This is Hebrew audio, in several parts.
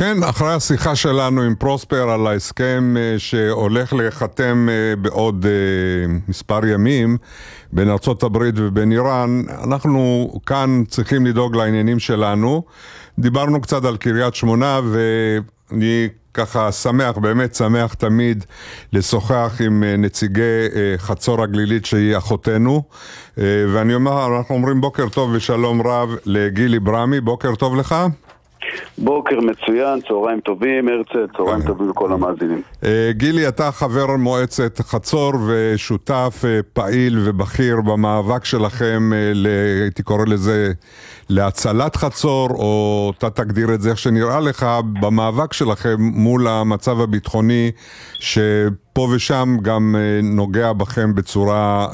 כן, אחרי השיחה שלנו עם פרוספר על ההסכם שהולך להיחתם בעוד מספר ימים בין ארצות הברית ובין איראן, אנחנו כאן צריכים לדאוג לעניינים שלנו. דיברנו קצת על קריית שמונה, ואני ככה שמח, באמת שמח תמיד לשוחח עם נציגי חצור הגלילית שהיא אחותנו, ואני אומר, אנחנו אומרים בוקר טוב ושלום רב לגילי ברמי. בוקר טוב לך. בוקר מצוין, צהריים טובים, הרצל, צהריים טובים לכל המאזינים. גילי, אתה חבר מועצת חצור ושותף פעיל ובכיר במאבק שלכם, הייתי קורא לזה להצלת חצור, או אתה תגדיר את זה איך שנראה לך, במאבק שלכם מול המצב הביטחוני שפה ושם גם נוגע בכם בצורה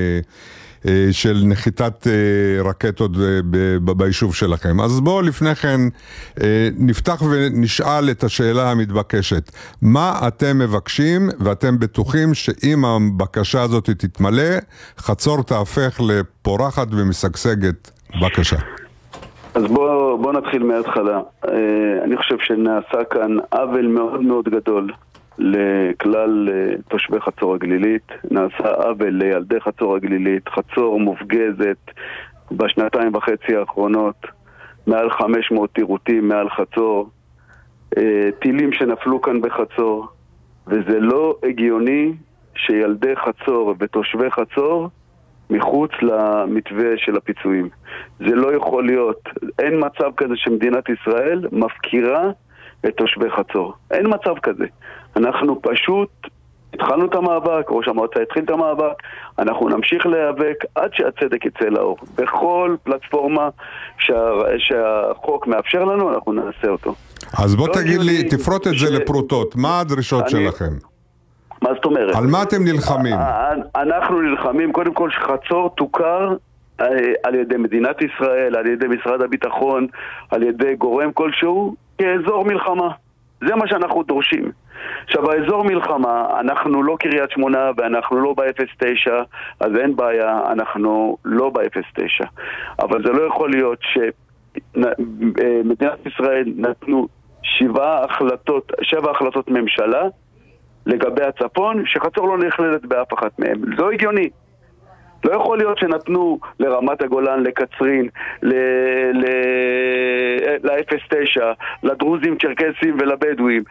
של נחיתת רקטות ביישוב שלכם. אז בואו לפני כן נפתח ונשאל את השאלה המתבקשת. מה אתם מבקשים ואתם בטוחים שאם הבקשה הזאת תתמלא, חצור תהפך לפורחת ומשגשגת? בקשה. אז בוא נתחיל מההתחלה. אני חושב שנעשה כאן עוול מאוד מאוד גדול לכלל תושבי חצור הגלילית. נעשה עוול לילדי חצור הגלילית. חצור מופגזת בשנתיים וחצי האחרונות, מעל 500 טירותים מעל חצור, טילים שנפלו כאן בחצור, וזה לא הגיוני שילדי חצור ותושבי חצור מחוץ למתווה של הפיצויים. זה לא יכול להיות. אין מצב כזה שמדינת ישראל מפקירה את תושבי חצור. אין מצב כזה. אנחנו פשוט התחלנו את המאבק, ראש המועצה התחיל את המאבק, אנחנו נמשיך להיאבק עד שהצדק יצא לאור. בכל פלטפורמה שהחוק מאפשר לנו, אנחנו נעשה אותו. אז בוא תגיד לי, תפרוט את זה לפרוטות. מה הדרישות שלכם? מה זאת אומרת? על מה אתם נלחמים? אנחנו נלחמים, קודם כל שחצור תוכר על ידי מדינת ישראל, על ידי משרד הביטחון, על ידי גורם כלשהו, כאזור מלחמה. זה מה שאנחנו דורשים. עכשיו, באזור מלחמה, אנחנו לא קריית שמונה ואנחנו לא ב-09, אז אין בעיה, אנחנו לא ב-09. אבל זה לא יכול להיות שמדינת ישראל נתנו 7 החלטות ממשלה לגבי הצפון, שחצור לא נכללת באף אחת מהם. זה לא הגיוני. לא יכול להיות שנתנו לרמת הגולן, לקצרין, ל-09, לדרוזים, צ'רקסים ולבדואים.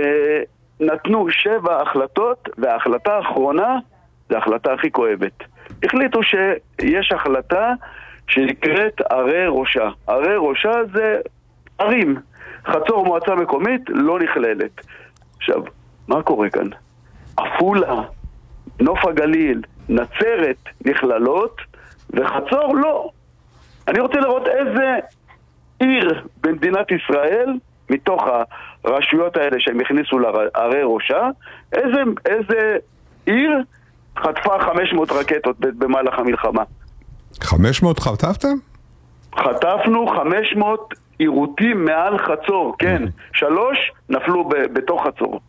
נתנו 7 החלטות, וההחלטה האחרונה זה ההחלטה הכי כואבת. החליטו שיש החלטה שנקראת ערי ראשה. ערי ראשה זה ערים. חצור מועצה מקומית לא נכללת. עכשיו, מה קורה כאן? עפולה, נוף הגליל, נצרת נכללות, וחצור לא. אני רוצה לראות איזה עיר במדינת ישראל, מתוך הרשויות האלה שהם הכניסו לערי ראשה, איזה עיר חטפה 500 רקטות במהלך המלחמה. 500 חטפתם? חטפנו 500 עירותים מעל חצור, כן. 3 נפלו בתוך חצור.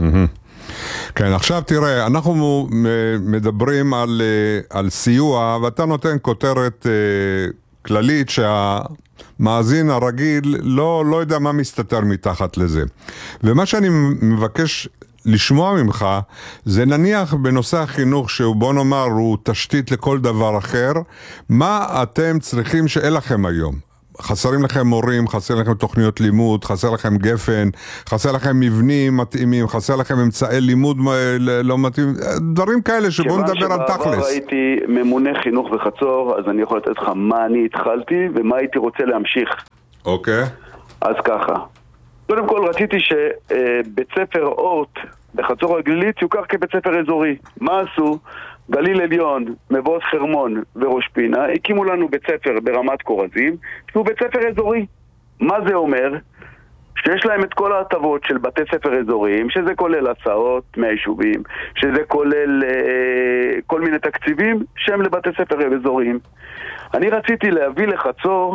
כן, עכשיו תראה, אנחנו מדברים על סיוע, ואתה נותן כותרת כללית שהמאזין הרגיל לא יודע מה מסתתר מתחת לזה. ומה שאני מבקש לשמוע ממך, זה נניח בנושא החינוך, שהוא בוא נאמר הוא תשתית לכל דבר אחר, מה אתם צריכים שאין לכם היום? חסרים לכם מורים, חסר לכם תוכניות לימוד, חסר לכם גפן, חסר לכם מבנים מתאימים, חסר לכם אמצעי לימוד לא מתאימים, דברים כאלה שבואו נדבר על תכלס. כיוון הייתי ממונה חינוך בחצור, אז אני יכול לתת לך מה אני התחלתי ומה הייתי רוצה להמשיך. אוקיי. אז ככה. קודם כל רציתי שבית ספר אורט בחצור הגלילית יוכר כבית ספר אזורי. מה עשו? גליל עליון, מבואות חרמון וראש פינה הקימו לנו בית ספר ברמת כורזים, שהוא בית ספר אזורי. מה זה אומר? שיש להם את כל ההטבות של בתי ספר אזוריים, שזה כולל הסעות מהיישובים, שזה כולל כל מיני תקציבים שהם לבתי ספר אזוריים. אני רציתי להביא לחצור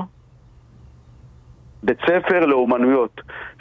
בית ספר לאומנויות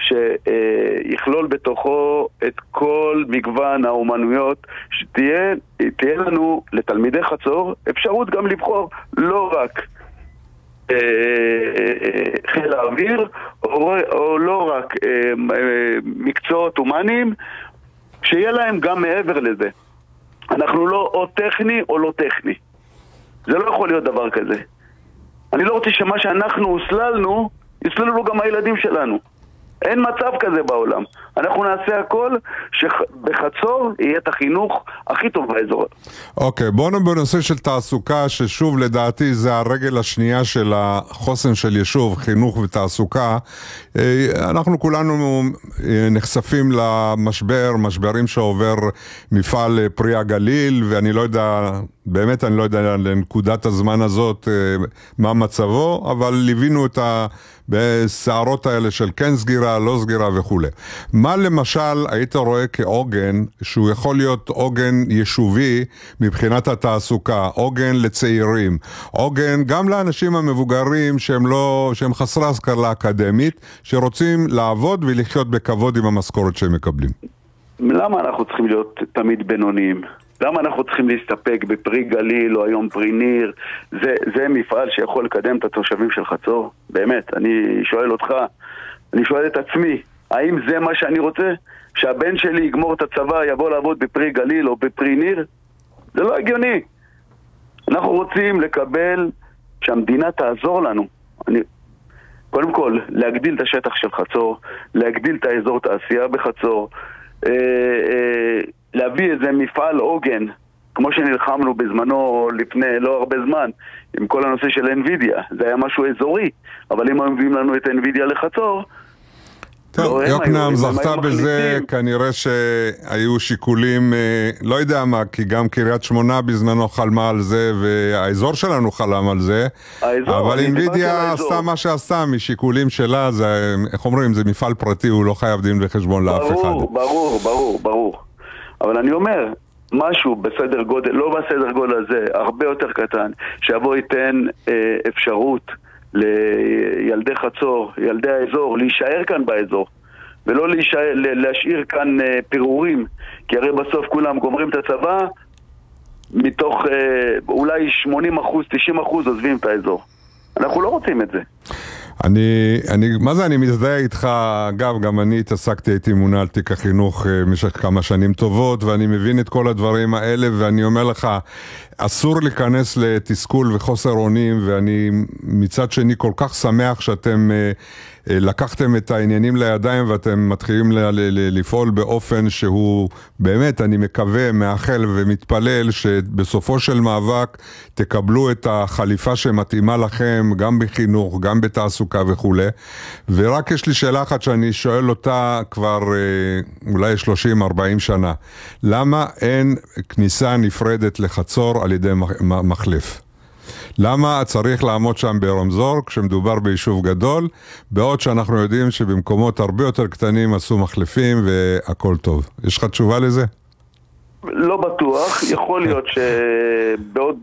שיכלול בתוכו את כל מגוון האומנויות, שתהיה לנו לתלמידי חצור אפשרות גם לבחור לא רק חיל האוויר, או לא רק מקצועות הומניים, שיהיה להם גם מעבר לזה. אנחנו לא או טכני או לא טכני. זה לא יכול להיות דבר כזה. אני לא רוצה שמה שאנחנו הוסללנו, יסללו גם הילדים שלנו. אין מצב כזה בעולם. אנחנו נעשה הכל שבחצור יהיה את החינוך הכי טוב באזור. אוקיי, בואו בנושא של תעסוקה, ששוב לדעתי זה הרגל השנייה של החוסן של יישוב, חינוך ותעסוקה. אנחנו כולנו נחשפים למשבר, משברים שעובר מפעל פרי הגליל, ואני לא יודע, באמת אני לא יודע לנקודת הזמן הזאת מה מצבו, אבל ליווינו את בסערות האלה של כן סגירה, לא סגירה וכו'. מה למשל היית רואה כעוגן, שהוא יכול להיות עוגן יישובי מבחינת התעסוקה, עוגן לצעירים, עוגן גם לאנשים המבוגרים שהם חסרי השכלה אקדמית, שרוצים לעבוד ולחיות בכבוד עם המשכורת שהם מקבלים? למה אנחנו צריכים להיות תמיד בינוניים? למה אנחנו צריכים להסתפק בפרי גליל או היום פרי ניר? זה מפעל שיכול לקדם את התושבים של חצור? באמת, אני שואל אותך, אני שואל את עצמי, האם זה מה שאני רוצה? שהבן שלי יגמור את הצבא, יבוא לעבוד בפרי גליל או בפרי ניר? זה לא הגיוני. אנחנו רוצים לקבל שהמדינה תעזור לנו. קודם כל, להגדיל את השטח של חצור, להגדיל את האזור תעשייה בחצור, להביא איזה מפעל עוגן, כמו שנלחמנו בזמנו לפני לא הרבה זמן, עם כל הנושא של NVIDIA. זה היה משהו אזורי, אבל אם הם מביאים לנו את NVIDIA לחצור, טוב, יוקנעם זכתה בזה, כנראה שהיו שיקולים, לא יודע מה, כי גם קריית שמונה בזמנו חלמה על זה, והאזור שלנו חלם על זה, אבל NVIDIA עשתה מה שעשתה משיקולים שלה, איך אומרים, זה מפעל פרטי, הוא לא חייב דין וחשבון לאף אחד. ברור. אבל אני אומר, משהו בסדר גודל, לא בסדר גודל הזה, הרבה יותר קטן, שיבוא ייתן אפשרות לילדי חצור, ילדי האזור, להישאר כאן באזור, ולא להשאיר כאן פירורים, כי הרי בסוף כולם גומרים את הצבא, מתוך אולי 80%, 90% עוזבים את האזור. אנחנו לא רוצים את זה. אני מזדהה איתך, אגב, גם אני הייתי מונה על תיק החינוך במשך כמה שנים טובות, ואני מבין את כל הדברים האלה, ואני אומר לך, אסור להיכנס לתסכול וחוסר אונים, ואני מצד שני כל כך שמח שאתם לקחתם את העניינים לידיים, ואתם מתחילים לפעול באופן שהוא באמת, אני מקווה, מאחל ומתפלל, שבסופו של מאבק תקבלו את החליפה שמתאימה לכם, גם בחינוך, גם בתעסוקה וכו'. ורק יש לי שאלה אחת שאני שואל אותה כבר אולי 30-40 שנה. למה אין כניסה נפרדת לחצור על ידי מחלף? למה צריך לעמוד שם ברמזור כשמדובר ביישוב גדול, בעוד שאנחנו יודעים שבמקומות הרבה יותר קטנים עשו מחלפים והכל טוב? יש לך תשובה לזה? לא בטוח. יכול להיות שבעוד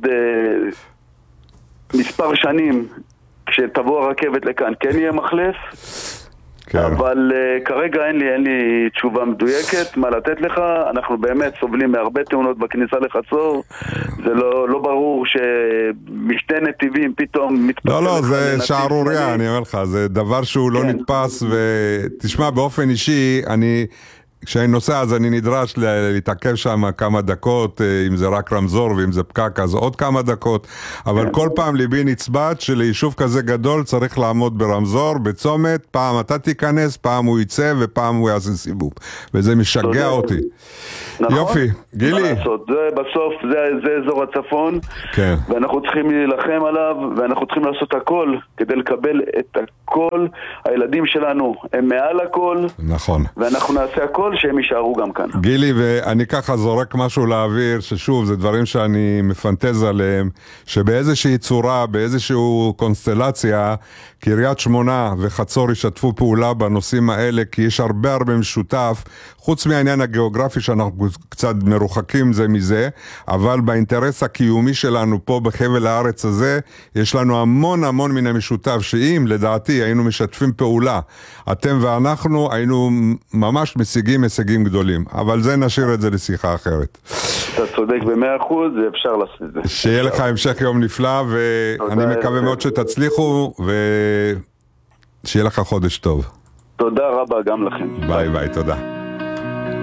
מספר שנים כשתבוא הרכבת לכאן כן יהיה מחלף, כן. אבל כרגע אין לי תשובה מדויקת מה לתת לך. אנחנו באמת סובלים מהרבה תאונות בכניסה לחצור. זה לא ברור שמשתי נתיבים פתאום מתפסים. לא, זה שערוריה, אני אומר לך, זה דבר שהוא לא נתפס. ותשמע, באופן אישי, כשאני נוסע אז אני נדרש להתעכב שם כמה דקות, אם זה רק רמזור ואם זה פקק אז עוד כמה דקות, אבל כל פעם ליבי נצבט שליישוב כזה גדול צריך לעמוד ברמזור, בצומת, פעם אתה תיכנס, פעם הוא יצא ופעם הוא יעשה סיבוב, וזה משגע אותי. יופי, גילי. בסוף זה אזור הצפון, ואנחנו צריכים להילחם עליו, ואנחנו צריכים לעשות הכל כדי לקבל את הכל. הילדים שלנו הם מעל הכל, נכון, ואנחנו נעשה הכל שהם יישארו גם כאן. גילי, ואני ככה זורק משהו לאוויר, ששוב, זה דברים שאני מפנטז עליהם, שבאיזושהי צורה, באיזושהי קונסטלציה, קריית שמונה וחצור ישתפו פעולה בנושאים האלה, כי יש הרבה משותף, חוץ מהעניין הגיאוגרפי שאנחנו קצת מרוחקים זה מזה, אבל באינטרס הקיומי שלנו פה בחבל הארץ הזה, יש לנו המון מן המשותף, שאם לדעתי היינו משתפים פעולה, אתם ואנחנו היינו ממש משיגים משיגים הישגים גדולים, אבל זה נשאיר את זה לשיחה אחרת. אתה צודק ב100%, אפשר לעשות את זה. שיהיה לך המשך יום נפלא, ואני מקווה מאוד שתצליחו, ושיהיה לך חודש טוב. תודה רבה גם לכם. ביי ביי, תודה.